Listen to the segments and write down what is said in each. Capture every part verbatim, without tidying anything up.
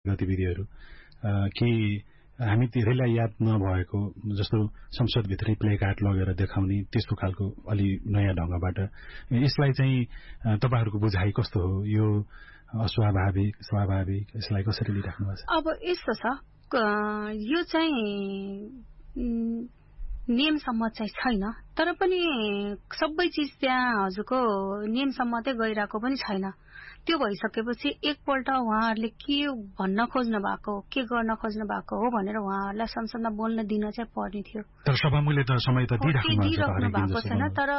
गतिविधिहरू कि हामी धेरैलाई याद नभएको जस्तो संसदभित्रै प्ले कार्ड लगेर देखाउने त्यस्तो खालको अलि नयाँ ढंगबाट यसलाई चाहिँ तपाईहरुको बुझाइ कस्तो हो? यो अस्वाभाविक स्वाभाविक यसलाई कसरी लिइराख्नु भएको छ? अब यस्तो छ, यो चाहिँ नियमसम्म चाहिँ छैन, तर पनि सबै चीज त्यहाँ हजुरको नियमसम्म चाहिँ गइराको पनि छैन। त्यो भइसकेपछि एकपल्ट उहाँहरूले के भन्न खोज्नु भएको हो, के गर्न खोज्नु भएको हो भनेर उहाँहरूलाई संसदमा बोल्न दिन चाहिँ पर्ने थियो। तर सभामुखले त समय त दिइराख्नु भएको छैन। तर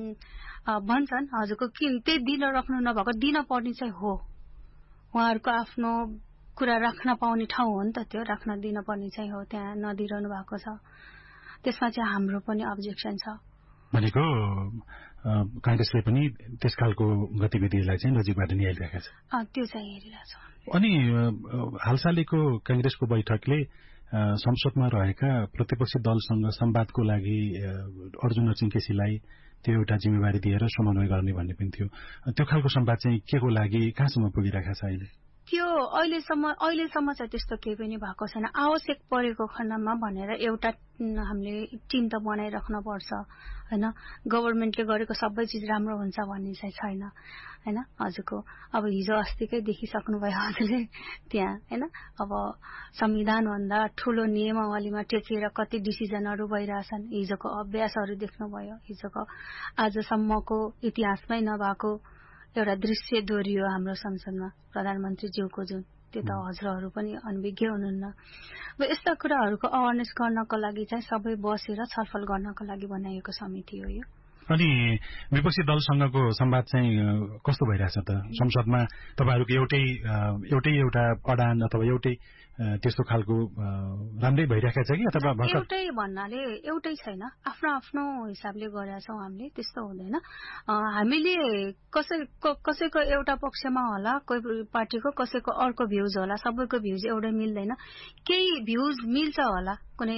भन्छन् हजुरको कि त्यही दिन राख्नु नभएको दिन पर्ने चाहिँ हो। उहाँहरूको आफ्नो कुरा राख्न पाउने ठाउँ हो नि त, त्यो राख्न दिन पर्ने चाहिँ हो, त्यहाँ नदिइरहनु भएको छ। त्यसमा चाहिँ हाम्रो पनि अब्जेक्सन छ। भनेको कांग्रेसले पनि त्यस खालको गतिविधिलाई चाहिँ नजिकबाट निहालिरहेको छ। त्यो चाहिँ हेरिरहेको छ। अनि हालसालैको कांग्रेसको बैठकले संसदमा रहेका प्रतिपक्षी दलसँग संवादको लागि अर्जुन चिङ्केसीलाई त्यो एउटा जिम्मेवारी दिएर समन्वय गर्ने भन्ने पनि थियो। त्यो खालको संवाद चाहिँ के को लागि कहाँसम्म पुगिरहेको छ अहिले? त्यो अहिलेसम्म अहिलेसम्म चाहिँ त्यस्तो केही पनि भएको छैन। आवश्यक परेको खण्डमा भनेर एउटा हामीले टिम त बनाइराख्न पर्छ हैन। गभर्नमेन्टले गरेको सबै चीज राम्रो हुन्छ भन्ने चाहिँ छैन हैन हजुरको। अब हिजो अस्तिकै देखिसक्नु भयो हजुरले त्यहाँ हैन। अब संविधान भन्दा ठूलो नियमावलीमा टेकेर कति डिसिजनहरू भइराछन्। हिजोको अभ्यासहरू देख्नुभयो। हिजोको आजसम्मको इतिहासमै नभएको एउटा दृश्य दोहोरियो हाम्रो संसदमा प्रधानमन्त्रीज्यूको जुन, त्यो त हजुरहरू पनि अनभिज्ञ हुनुहुन्न। अब यस्ता कुराहरूको अवेरनेस गर्नको लागि चाहिँ सबै बसेर छलफल गर्नको लागि बनाइएको समिति हो यो। अनि विपक्षी दलसँगको संवाद चाहिँ कस्तो भइरहेछ त? संसदमा तपाईहरुको एउटै एउटै एउटा अडान अथवा एउटै त्यस्तो खालको राम्रै भइरहेको छ कि अथवा एउटै भन्नाले एउटै छैन, आफ्नो आफ्नो हिसाबले गरेका छौं हामीले। त्यस्तो हुँदैन। हामीले कसै कसैको एउटा पक्षमा होला, कोही पार्टीको कसैको अर्को भ्यूज होला, सबैको भ्यूज एउटै मिल्दैन। केही भ्यूज मिल्छ होला, कुनै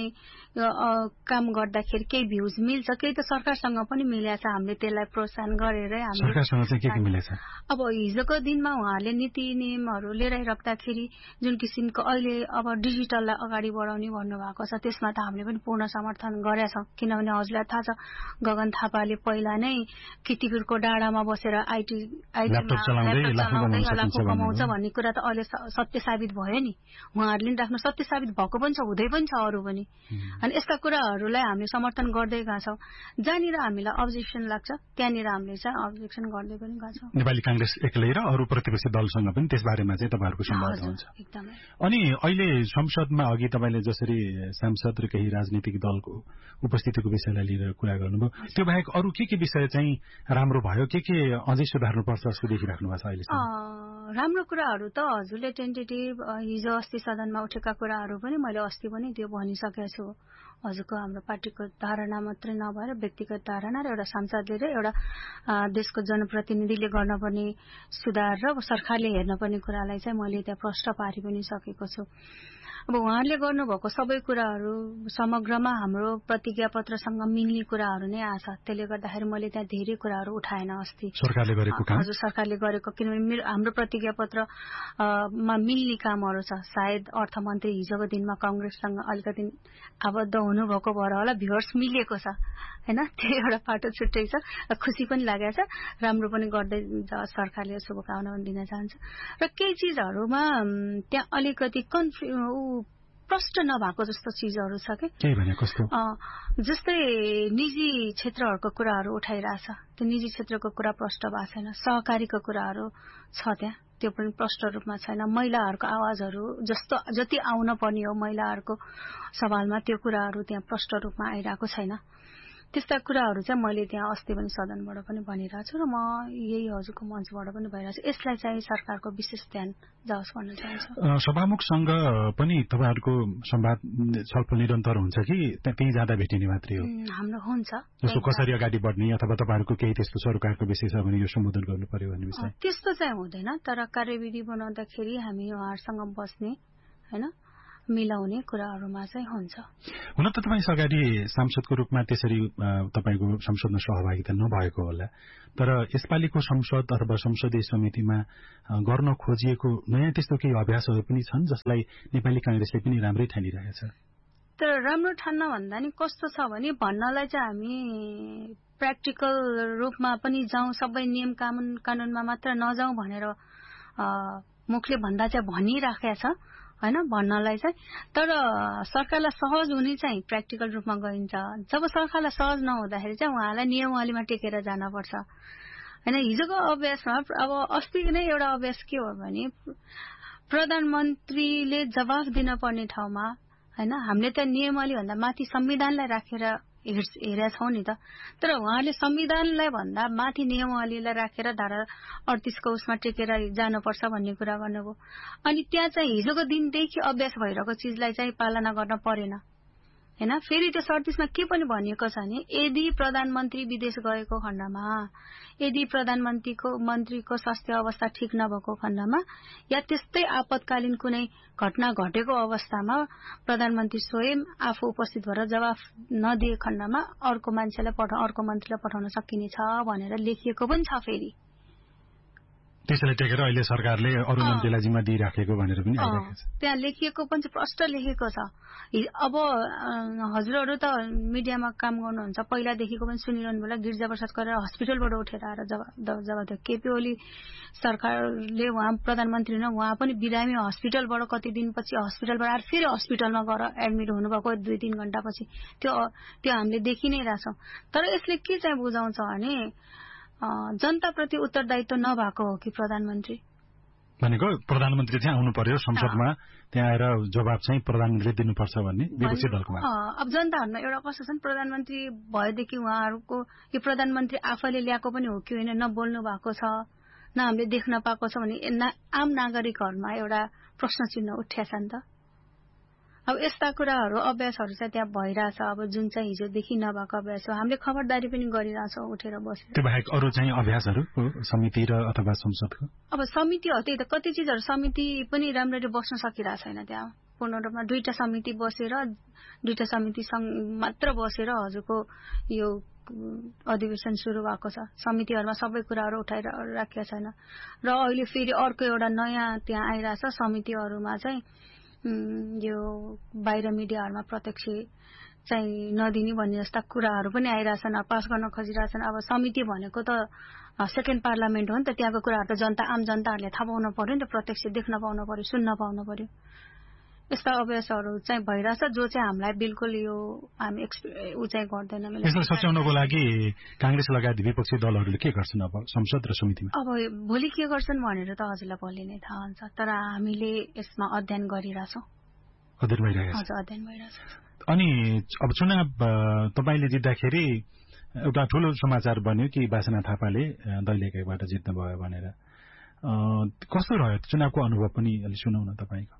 काम गर्दाखेरि केही भ्यूज मिल्छ, केही त सरकारसँग पनि मिलेछ। हामीले त्यसलाई प्रोत्साहन गरेरै हामीले सरकारसँग चाहिँ के के मिलेछ? अब हिजोको दिनमा उहाँहरूले नीति नियमहरू लिएर राख्दाखेरि जुन किसिमको अहिले अब डिजिटललाई अगाडि बढाउने भन्नुभएको छ, त्यसमा त हामीले पनि पूर्ण समर्थन गरेका छौं। किनभने हजुरलाई थाहा छ गगन थापाले पहिला नै कितिपुरको डाँडामा बसेर आईटी ल्यापटप चलाउँदै लाखौं कमाउँछ भन्ने कुरा त अहिले सत्य साबित भयो नि। उहाँहरूले नि राख्नु सत्य साबित भएको पनि छ, हुँदै पनि छ अरू पनि। अनि यस्ता कुराहरूलाई हामीले समर्थन गर्दै गएका छौं। जहाँनिर हामीलाई अब्जेक्सन लाग्छ त्यहाँनिर हामीले चाहिँ अब्जेक्सन गर्दै पनि गएका छौं। नेपाली कांग्रेस एक्लै र अरू प्रतिपक्षी दलसँग पनि त्यसबारेमा चाहिँ तपाईहरुको संवाद हुन्छ। एकदमै। अनि अहिले संसदमा अघि तपाईले जसरी सांसद र केही राजनीतिक दलको उपस्थितिको विषयलाई लिएर कुरा गर्नुभयो, त्यो बाहेक अरू के के विषय चाहिँ राम्रो भयो, के के अझै सुधार्नुपर्छ जस्तो देखिराख्नु भएको छ अहिलेसम्म? राम्रो कुराहरू त हजुरले टेन्टेटिभ हिजो अस्ति सदनमा उठेका कुराहरू पनि मैले अस्ति पनि त्यो भनिसकेको छु। हजुरको हाम्रो पार्टीको धारणा मात्रै नभएर व्यक्तिगत धारणा र एउटा सांसदले र एउटा देशको जनप्रतिनिधिले गर्नुपर्ने सुधार र सरकारले हेर्नुपर्ने कुरालाई चाहिँ मैले त्यहाँ प्रश्न पारि पनि सकेको छु। अब उहाँहरूले गर्नुभएको सबै कुराहरू समग्रमा हाम्रो प्रतिज्ञा पत्रसँग मिल्ने कुराहरू नै आछ। त्यसले गर्दाखेरि मैले त्यहाँ धेरै कुराहरू उठाएन अस्ति सरकारले गरेको काम। हजुर सरकारले गरेको, किनभने हाम्रो प्रतिज्ञा पत्रमा मिल्ने कामहरू छ। सायद अर्थमन्त्री हिजोको दिनमा कांग्रेससँग अलिकति आबद्ध हुनुभएको भएर होला भ्युअर्स मिलेको छ हैन। त्यो एउटा पाटो छुट्टै छ, खुसी पनि लागेको छ। राम्रो पनि गर्दै सरकारले शुभकामना पनि दिन चाहन्छ। र केही चीजहरुमा त्यहाँ अलिकति कन्फ्यु प्रष्ट नभएको जस्तो चीजहरु छ के। के भने कस्तो? जस्तै निजी क्षेत्रहरुको कुराहरु उठाइराछ, त्यो निजी क्षेत्रको कुरा प्रष्ट भएको छैन। सहकारीको कुराहरु छ त्यहाँ, त्यो पनि प्रष्ट रूपमा छैन। महिलाहरुको आवाजहरु जस्तो जति आउन पर्ने हो महिलाहरुको सवालमा त्यो कुराहरु त्यहाँ प्रष्ट रूपमा आइराको छैन। त्यस्ता कुराहरु चाहिँ मैले त्यहाँ अस्ति पनि सदनबाट पनि भनिरहेको छु र म यही हजुरको मञ्चबाट पनि भइरहेको छु। यसलाई चाहिँ सरकारको विशेष ध्यान जाओस् भन्न चाहन्छु। सभामुखसँग पनि तपाईहरुको संवाद छलफल निरन्तर हुन्छ कि त्यही जाँदा भेटिने मात्रै हो? हाम्रो हुन्छ। जस्तो कसरी अगाडि बढ्ने अथवा तपाईहरुको केही त्यस्तो सरकारको विषय छ भने यो सम्बोधन गर्नु पर्यो भन्ने विषय? त्यस्तो चाहिँ हुँदैन, तर कार्यविधि बनाउँदाखेरि हामी उहाँहरुसँग बस्ने हैन मिलाउने कुराहरूमा चाहिँ हुन्छ। हुन त तपाईँ अगाडि सांसदको रूपमा त्यसरी तपाईँको संसदमा सहभागिता नभएको होला, तर यसपालिको संसद अथवा संसदीय समितिमा गर्न खोजिएको नयाँ त्यस्तो केही अभ्यासहरू पनि छन् जसलाई नेपाली कांग्रेसले पनि राम्रै ठानिरहेछ? तर राम्रो ठान्न भन्दा नि कस्तो छ भने भन्नलाई चाहिँ हामी प्र्याक्टिकल रूपमा पनि जाउँ, सबै नियम कानून कानूनमा मात्र नजाउँ भनेर मुखले भन्दा चाहिँ भनिराखेको छ हैन भन्नलाई चाहिँ। तर सरकारलाई सहज हुने चाहिँ प्र्याक्टिकल रूपमा गइन्छ। जब सरकारलाई सहज नहुँदाखेरि चाहिँ उहाँलाई नियमावलीमा टेकेर जानुपर्छ हैन। हिजोको अभ्यासमा अब अस्ति नै एउटा अभ्यास के हो भने प्रधानमन्त्रीले जवाफ दिन पर्ने ठाउँमा हैन हामीले त नियमावली भन्दा माथि संविधानलाई राखेर हेरेका छौं नि त। तर उहाँले संविधानलाई भन्दा माथि नियमावलीलाई राखेर धारा अडतीस को उसमा टेकेर जानुपर्छ भन्ने कुरा गर्नुभयो। अनि त्यहाँ चाहिँ हिजोको दिनदेखि अभ्यास भइरहेको चिजलाई चाहिँ पालना गर्न परेन हैन। फेरि त्यो सडतिसमा के पनि भनिएको छ भने यदि प्रधानमन्त्री विदेश गएको खण्डमा, यदि प्रधानमन्त्रीको मन्त्रीको स्वास्थ्य अवस्था ठिक नभएको खण्डमा या त्यस्तै आपतकालीन कुनै घटना घटेको अवस्थामा प्रधानमन्त्री स्वयं आफू उपस्थित भएर जवाफ नदिए खण्डमा अर्को मान्छेलाई पठा अर्को मन्त्रीलाई पठाउन सकिनेछ भनेर लेखिएको पनि छ। फेरि त्यसैले टेकेर अहिले सरकारले अरू मन्त्रीलाई जिम्मा दिइराखेको भनेर पनि आइरहेको छ। त्यहाँ लेखिएको पनि प्रष्ट लेखेको छ। अब हजुरहरू त मिडियामा काम गर्नुहुन्छ, पहिलादेखिको पनि सुनिरहनु होला। गिरिजा प्रसाद गरेर हस्पिटलबाट उठेर आएर जवाब दियो। केपी ओली सरकारले उहाँ प्रधानमन्त्री न उहाँ पनि बिरामी हस्पिटलबाट कति दिनपछि हस्पिटलबाट आएर फेरि हस्पिटलमा गएर एडमिट हुनुभएको दुई तीन घण्टापछि त्यो त्यो हामीले देखि नै रहेछौँ। तर यसले के चाहिँ बुझाउँछ भने जनताप्रति उत्तरदायित्व नभएको हो कि प्रधानमन्त्री भनेको प्रधानमन्त्री चाहिँ आउनु पर्यो संसदमा, त्यहाँ आएर जवाब चाहिँ प्रधानमन्त्रीले दिनुपर्छ भन्ने विपक्षी दलकोमा। अब जनताहरुमा एउटा कस्तो छ प्रधानमन्त्री भएदेखि उहाँहरूको यो प्रधानमन्त्री आफैले ल्याएको पनि हो कि होइन, न बोल्नु भएको छ न हामीले देख्न पाएको छ भने आम नागरिकहरुमा एउटा प्रश्न चिन्ह उठ्या छ नि त। अब यस्ता कुराहरू अभ्यासहरू चाहिँ त्यहाँ भइरहेछ। अब जुन चाहिँ हिजोदेखि नभएको अभ्यास हो, हामीले खबरदारी पनि गरिरहेछौँ उठेर बसेर। त्यो बाहेक अरू चाहिँ अभ्यासहरू समिति र अथवा संसदको? अब समिति हो त्यही त, कति चिजहरू समिति पनि राम्ररी बस्न सकिरहेको छैन। त्यहाँ पूर्ण रूपमा दुईटा समिति बसेर दुईटा समिति मात्र बसेर हजुरको यो अधिवेशन सुरु भएको छ। समितिहरूमा सबै कुराहरू उठाएर राखेको छैन र अहिले फेरि अर्को एउटा नयाँ त्यहाँ आइरहेछ। समितिहरूमा चाहिँ यो बाहिर मिडियाहरूमा प्रत्यक्ष चाहिँ नदिने भन्ने जस्ता कुराहरू पनि आइरहेछन्, पास गर्न खोजिरहेछन्। अब समिति भनेको त सेकेन्ड पार्लियामेन्ट हो नि त, त्यहाँको कुराहरू त जनता आम जनताहरूले थाहा पाउनु पर्यो नि त, प्रत्यक्ष देख्न पाउनु पर्यो, सुन्न पाउनु पर्यो। यस्ता अभ्यासहरू चाहिँ भइरहेछ जो चाहिँ हामीलाई बिल्कुल यो हामी ऊ चाहिँ गर्दैनौँ। यसलाई सच्याउनको लागि कांग्रेस लगायत विपक्षी दलहरूले के गर्छन् अब संसद र समितिमा? अब भोलि के गर्छन् भनेर त हजुरलाई भोलि नै थाहा हुन्छ, तर हामीले यसमा अध्ययन गरिरहेछौँ। अध्ययन भइरहेछ? हजुर, अध्ययन भइरहेछ। अनि अब चुनाव तपाईले जित्दाखेरि एउटा ठूलो समाचार बन्यो कि बासना थापाले दैलेखबाट जित्नु भयो भनेर। कस्तो रह्यो चुनावको अनुभव पनि अलि सुनाउन तपाईको?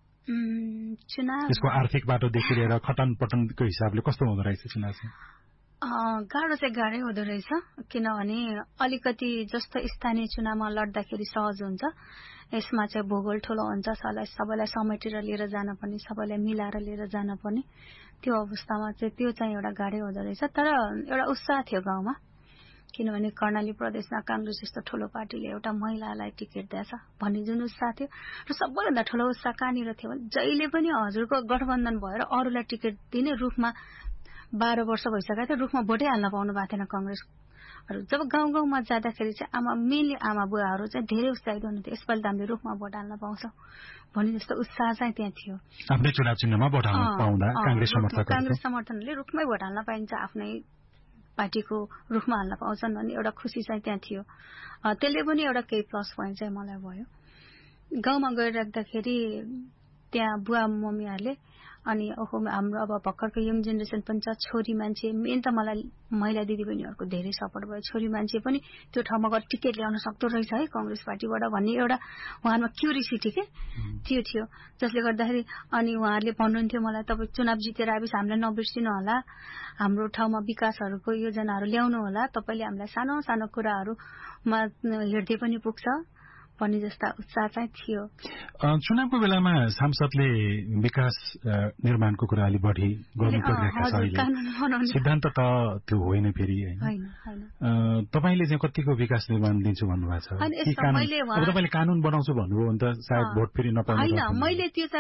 चुनाव यसको आर्थिक बाटोदेखि लिएर खटन पटनको हिसाबले कस्तो हुँदो रहेछ चुनाव चाहिँ? गाह्रो चाहिँ गाह्रै हुँदो रहेछ, किनभने अलिकति जस्तो स्थानीय चुनावमा लड्दाखेरि सहज हुन्छ, यसमा चाहिँ भूगोल ठूलो हुन्छ, सबैलाई सबैलाई समेटेर लिएर जानुपर्ने, सबैलाई मिलाएर लिएर जानुपर्ने। त्यो अवस्थामा चाहिँ त्यो चाहिँ एउटा गाह्रै हुँदो रहेछ। तर एउटा उत्साह थियो गाउँमा, किनभने कर्णाली प्रदेशमा कांग्रेस जस्तो ठूलो पार्टीले एउटा महिलालाई टिकट दिएछ भन्ने जुन उत्साह थियो। र सबैभन्दा ठूलो उत्साह कहाँनिर थियो भने जहिले पनि हजुरको गठबन्धन भएर अरूलाई टिकट दिने, रुखमा बाह्र वर्ष भइसकेको थियो, रुखमा भोटै हाल्न पाउनु भएको थिएन कांग्रेसहरू। जब गाउँ गाउँमा जाँदाखेरि चाहिँ आमा मेनली आमा बुवाहरू चाहिँ धेरै उत्साहित हुनुहुन्थ्यो, यसपालि त हामीले रुखमा भोट हाल्न पाउँछौँ भन्ने जस्तो उत्साह चाहिँ त्यहाँ थियो। आफ्नै चुनाव चिन्हमा भोट हाल्न पाउँदा कांग्रेस समर्थकहरूले कांग्रेस समर्थनले रुखमै भोट हाल्न पाइन्छ, आफ्नै पार्टीको रुखमा हाल्न पाउँछन् भन्ने एउटा खुसी चाहिँ त्यहाँ थियो। त्यसले पनि एउटा केही प्लस पोइन्ट चाहिँ मलाई भयो। गाउँमा गएर राख्दाखेरि त्यहाँ बुवा मम्मीहरूले अनि ओहो हाम्रो अब भर्खरको यङ जेनेरेसन पनि छ, छोरी मान्छे मेन त मलाई महिला दिदीबहिनीहरूको धेरै सपोर्ट भयो। छोरी मान्छे पनि त्यो ठाउँमा गएर टिकट ल्याउन सक्दो रहेछ है कांग्रेस पार्टीबाट भन्ने एउटा उहाँमा क्युरियोसिटी के त्यो थियो, जसले गर्दाखेरि अनि उहाँहरूले भन्नुहुन्थ्यो मलाई तपाईँ चुनाव जितेर आएपछि हामीलाई नबिर्सिनु होला, हाम्रो ठाउँमा विकासहरूको योजनाहरू ल्याउनु होला, तपाईँले हामीलाई सानो सानो कुराहरूमा हेर्दै पनि पुग्छ भन्ने जस्ता उत्साह चाहिँ थियो। चुनावको बेलामा सांसदले विकास निर्माणको कुरा अलि बढी गर्नु परिरहेका छ अहिले, सिद्धान्त त त्यो होइन फेरि होइन। तपाईँले चाहिँ कतिको विकास निर्माण दिन्छु भन्नुभएको छ? अब तपाईँले कानून बनाउँछु भन्नुभयो भने त सायद भोट फेरि नपाउनु। होइन, मैले त्यो